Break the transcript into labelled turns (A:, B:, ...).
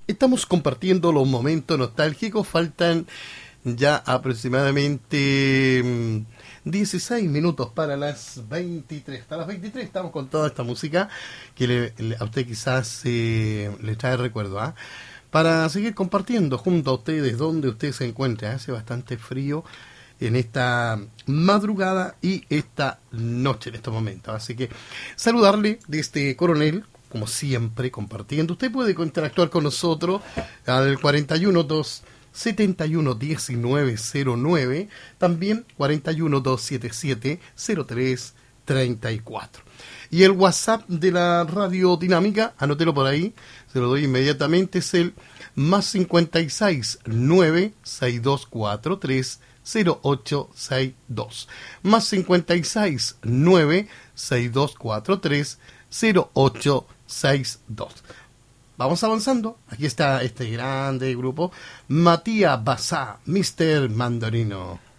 A: Estamos compartiendo los momentos nostálgicos. Faltan ya aproximadamente 16 minutos para las 23. Hasta las 23 estamos con toda esta música que a usted quizás le trae recuerdo, ¿ah? Para seguir compartiendo junto a ustedes donde usted se encuentra. Hace bastante frío en esta madrugada y esta noche en estos momentos. Así que saludarle desde Coronel, como siempre, compartiendo. Usted puede interactuar con nosotros al 412-711909, también 412770334. Y el WhatsApp de la Radio Dinámica, anótelo por ahí, se lo doy inmediatamente, es el más 569-6243-0862. Más 569-6243-0862. Vamos avanzando. Aquí está este grande grupo, Matías Bazá, Mr. Mandolino.